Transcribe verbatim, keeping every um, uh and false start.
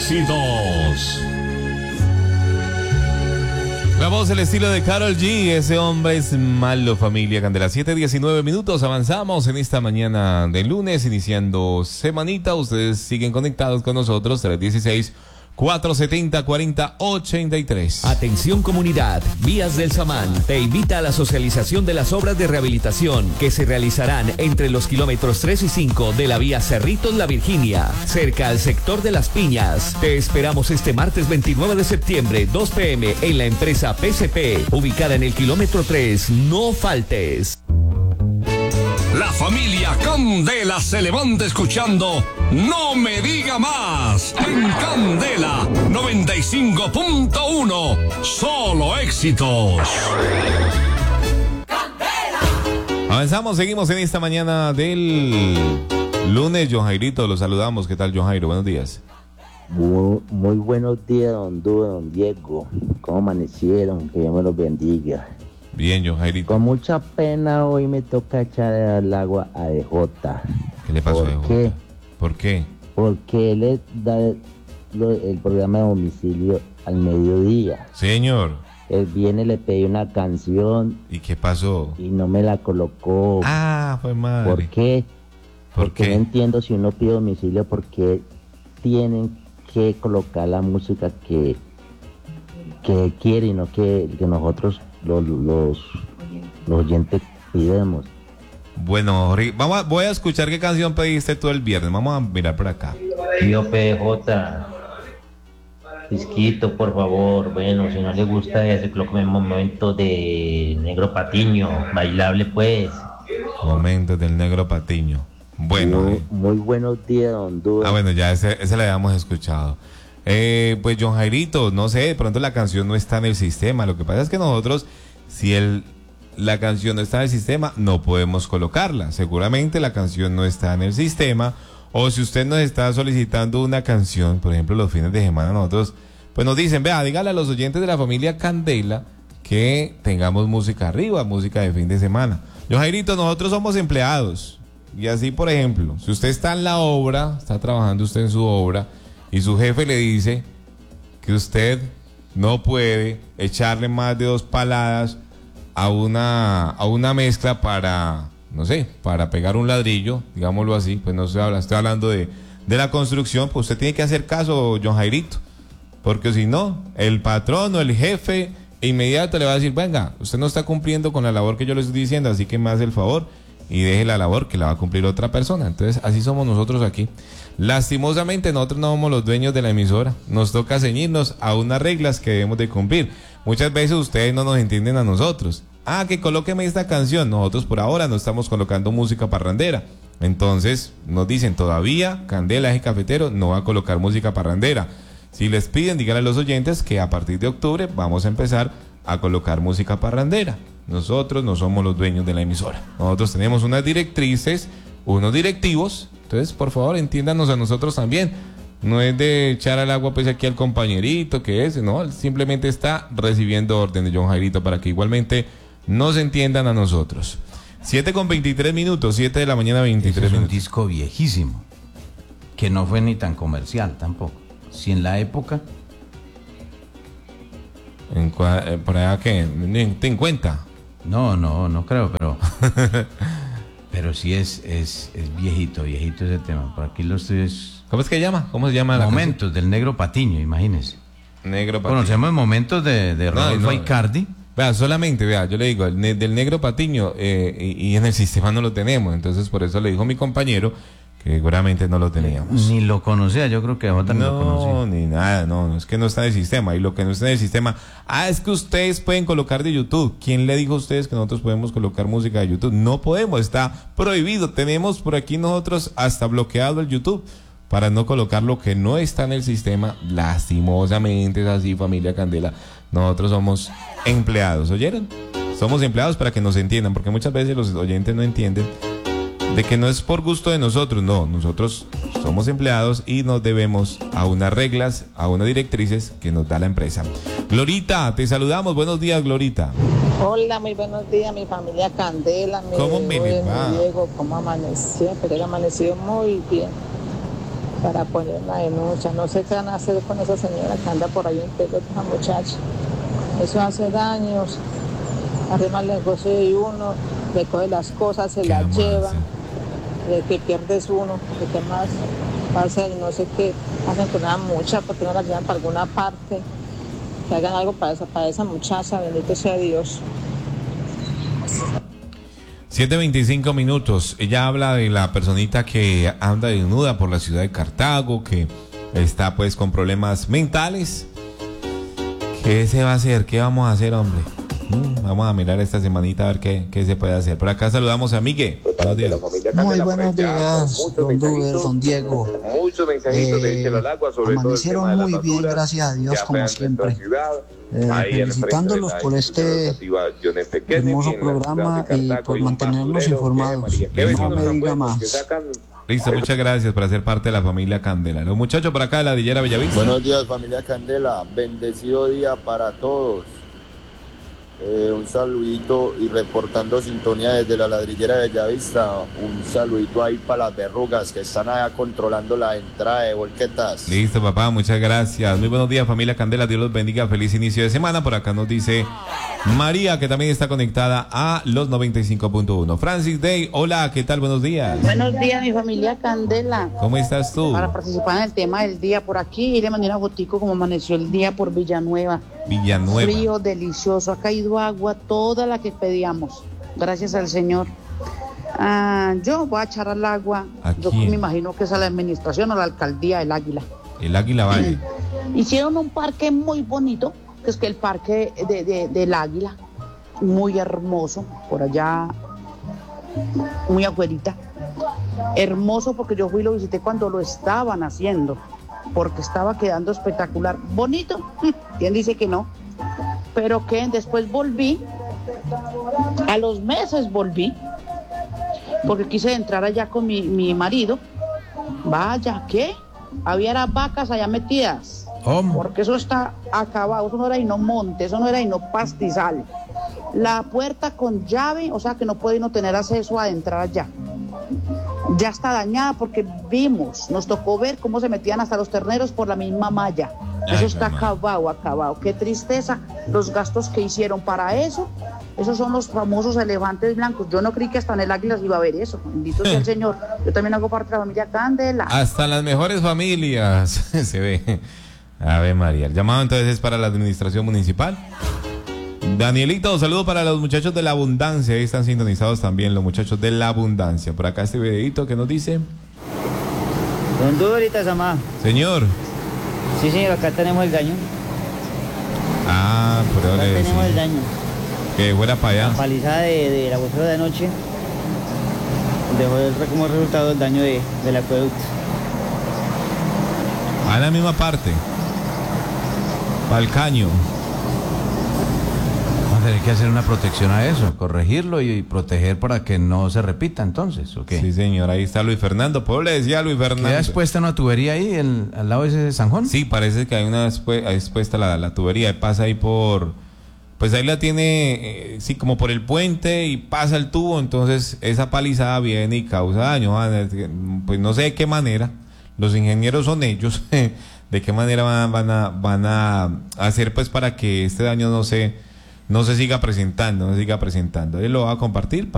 éxitos. La voz, el estilo de Karol G. Ese hombre es malo, familia Candela. siete diecinueve minutos. Avanzamos en esta mañana de lunes, iniciando semanita. Ustedes siguen conectados con nosotros. tres uno seis, cuatro siete cero, cuatro cero ocho tres. Atención comunidad, Vías del Samán te invita a la socialización de las obras de rehabilitación que se realizarán entre los kilómetros tres y cinco de la vía Cerritos La Virginia, cerca al sector de Las Piñas. Te esperamos este martes veintinueve de septiembre, dos pe eme, en la empresa P C P, ubicada en el kilómetro tres. No faltes. La familia Candela se levanta escuchando No Me Diga Más en Candela noventa y cinco punto uno. Solo éxitos. Candela. Avanzamos, seguimos en esta mañana del lunes. John Jairito, los saludamos. ¿Qué tal, John Jairo? Buenos días. Muy, muy buenos días, don Dúo, don Diego. ¿Cómo amanecieron? Que Dios me los bendiga. Bien, John Jairito. Con mucha pena hoy me toca echar al agua a D J. ¿Qué le pasó a D J? ¿Qué? ¿Por qué? Porque él le da lo, el programa de domicilio al mediodía. Señor. Él viene, le pedí una canción. ¿Y qué pasó? Y no me la colocó. Ah, fue madre. ¿Por qué? ¿Por Porque qué? no entiendo, si uno pide domicilio, ¿por qué tienen que colocar la música que, que quiere y no que, que nosotros los, los, los oyentes pidemos? Bueno, vamos a, voy a escuchar qué canción pediste tú el viernes. Vamos a mirar por acá. Tío P D J, Pisquito, por favor. Bueno, si no le gusta ese, colóqueme un momento de Negro Patiño, bailable pues. Momentos del Negro Patiño. Bueno. Muy, eh. muy buenos días, don Dúo. Ah, bueno, ya ese, ese lo habíamos escuchado. Eh, pues John Jairito, no sé, de pronto la canción no está en el sistema. Lo que pasa es que nosotros, si el, la canción no está en el sistema, no podemos colocarla. Seguramente la canción no está en el sistema. O si usted nos está solicitando una canción, por ejemplo, los fines de semana, nosotros, pues nos dicen, vea, dígale a los oyentes de la familia Candela que tengamos música arriba, música de fin de semana. John Jairito, nosotros somos empleados. Y así, por ejemplo, si usted está en la obra, está trabajando usted en su obra, y su jefe le dice que usted no puede echarle más de dos paladas a una, a una mezcla para, no sé, para pegar un ladrillo, digámoslo así, pues no se habla, estoy hablando de, de la construcción, pues usted tiene que hacer caso, John Jairito, porque si no, el patrón o el jefe inmediato le va a decir, venga, usted no está cumpliendo con la labor que yo le estoy diciendo, así que me hace el favor y deje la labor que la va a cumplir otra persona. Entonces, así somos nosotros aquí. Lastimosamente, nosotros no somos los dueños de la emisora. Nos toca ceñirnos a unas reglas que debemos de cumplir. Muchas veces ustedes no nos entienden a nosotros. Ah, que colóqueme esta canción. Nosotros por ahora no estamos colocando música parrandera. Entonces, nos dicen todavía, Candela Eje Cafetero no va a colocar música parrandera. Si les piden, díganle a los oyentes que a partir de octubre vamos a empezar a colocar música parrandera. Nosotros no somos los dueños de la emisora. Nosotros tenemos unas directrices, unos directivos. Entonces, por favor, entiéndanos a nosotros también. No es de echar al agua pues aquí al compañerito que es, no, él simplemente está recibiendo órdenes, John Jairito, para que igualmente nos entiendan a nosotros. siete con veintitrés minutos, siete de la mañana, veintitrés Ese es un minutos. disco viejísimo, que no fue ni tan comercial tampoco. Si en la época... En, eh, por allá que, ten cuenta. No, no, no creo, pero... pero sí es, es, es viejito, viejito ese tema. Por aquí lo estoy... Es... ¿Cómo es que llama? ¿Cómo se llama la Momentos canción? del Negro Patiño, imagínese. Negro Patiño. Conocemos momentos de, de Rodolfo no, no. Icardi. Vea, solamente, vea, yo le digo, el ne del Negro Patiño, eh, y, y en el sistema no lo tenemos. Entonces, por eso le dijo mi compañero que seguramente no lo teníamos. Ni lo conocía, yo creo que Jota no lo conocía. No, ni nada, no, no, es que no está en el sistema. Y lo que no está en el sistema, ah, es que ustedes pueden colocar de YouTube. ¿Quién le dijo a ustedes que nosotros podemos colocar música de YouTube? No podemos, está prohibido. Tenemos por aquí nosotros hasta bloqueado el YouTube para no colocar lo que no está en el sistema. Lastimosamente es así, familia Candela. Nosotros somos empleados, ¿oyeron? Somos empleados para que nos entiendan, porque muchas veces los oyentes no entienden de que no es por gusto de nosotros, no, nosotros somos empleados y nos debemos a unas reglas, a unas directrices que nos da la empresa. Glorita, te saludamos, buenos días, Glorita. Hola, muy buenos días, mi familia Candela, mi ¿Cómo me le va? Diego, ¿cómo amaneció? Pero él amaneció muy bien. para poner una denuncia. No sé qué van a hacer con esa señora que anda por ahí en pelota, esa muchacha. Eso hace daños, arrima el negocio de uno, le coge las cosas, se las lleva, de que pierdes uno, de que más pasa y no sé qué, hacen con una muchacha porque no la llevan para alguna parte, que hagan algo para esa, para esa muchacha, bendito sea Dios. siete veinticinco minutos. Ella habla de la personita que anda desnuda por la ciudad de Cartago, que está pues con problemas mentales. ¿Qué se va a hacer? ¿Qué vamos a hacer, hombre? Mm, vamos a mirar esta semanita a ver qué, qué se puede hacer. Por acá saludamos a Miguel. Buenos días. Muy buenos días, don Duber, don Diego. Muchos mensajitos de Échelo al Agua, sobre todo el tema de amanecieron las muy bien, basuras gracias a Dios, que como afectan siempre. nuestra ciudad. Eh, Ahí al frente felicitándolos de la por institución este educativa John F. Kennedy, hermoso en la ciudad de programa y Cartago, por hay un mantenernos basurero, informados. María, ¿qué No vecinos me tan diga buenos que más. sacan? Listo, muchas gracias por hacer parte de la familia Candela. Los muchachos por acá de la Dillera Bellavista. Buenos días, familia Candela. Bendecido día para todos. Eh, un saludito y reportando sintonía desde la Ladrillera de Bellavista. Un saludito ahí para las verrugas que están allá controlando la entrada de volquetas. Listo, papá, muchas gracias. Muy buenos días, familia Candela. Dios los bendiga. Feliz inicio de semana. Por acá nos dice María, que también está conectada a los noventa y cinco punto uno. Francis Day, hola, ¿qué tal? Buenos días. Buenos días, mi familia Candela. ¿Cómo estás tú? Para participar en el tema del día por aquí, y le mandé una fotico como amaneció el día por Villanueva. Villanueva. Frío, delicioso, ha caído agua, toda la que pedíamos, gracias al Señor. Ah, yo voy a echar al agua, ¿A yo quién? me imagino que es a la administración o la alcaldía del Águila. El Águila Valle. Hicieron un parque muy bonito, que es que el parque de, de- del Águila, muy hermoso, por allá, muy afuerita. Hermoso porque yo fui y lo visité cuando lo estaban haciendo, porque estaba quedando espectacular. Bonito, ¿quién dice que no? Pero que después volví, a los meses volví, porque quise entrar allá con mi, mi marido. Vaya, ¿qué? Había las vacas allá metidas. ¿Cómo? Porque eso está acabado, eso no era y no monte, eso no era y no pastizal. La puerta con llave, o sea que no puede uno tener acceso a entrar allá. Ya está dañada porque vimos, nos tocó ver cómo se metían hasta los terneros por la misma malla. Ay, Eso está mamá. acabado, acabado. Qué tristeza los gastos que hicieron para eso. Esos son los famosos elefantes blancos. Yo no creí que hasta en el Águila se iba a ver eso. Bendito sea el Señor. Yo también hago parte de la familia Candela. Hasta las mejores familias se ve. Ave María. El llamado entonces es para la administración municipal. Danielito, saludo para los muchachos de la Abundancia. Ahí están sintonizados también los muchachos de la Abundancia. Por acá este videito que nos dice. Don Durita Samá. Señor. Sí, señor, acá tenemos el daño. Ah, pero Acá le tenemos el daño. que fuera para La allá. palizada de, de la botella de anoche dejó el- como resultado el daño de, del acueducto. A la misma parte. Para el caño. Vamos a tener que hacer una protección a eso, corregirlo y proteger para que no se repita entonces, ¿o qué? Sí, señor. Ahí está Luis Fernando. Pueblo le decía a Luis Fernando. ¿Queda expuesta una tubería ahí en- al lado de ese Sanjón? Sí, parece que hay una expue- hay expuesta la, la tubería y pasa ahí por, pues ahí la tiene, eh, sí, como por el puente y pasa el tubo, entonces esa palizada viene y causa daño. Ah, es que, pues no sé de qué manera, los ingenieros son ellos, de qué manera van, van a van a hacer pues para que este daño no se no se siga presentando, no se siga presentando. Él lo va a compartir.